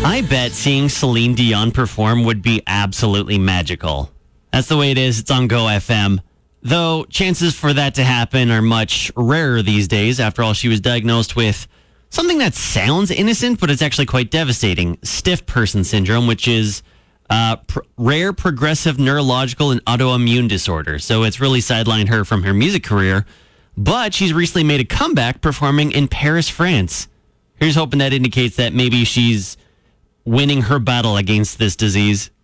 I bet seeing Celine Dion perform would be absolutely magical. That's the way it is. It's on Go FM. Though chances for that to happen are much rarer these days. After all, she was diagnosed with something that sounds innocent, but it's actually quite devastating. Stiff person syndrome, which is rare progressive neurological and autoimmune disorder. So it's really sidelined her from her music career. But she's recently made a comeback performing in Paris, France. Here's hoping that indicates that maybe she's winning her battle against this disease.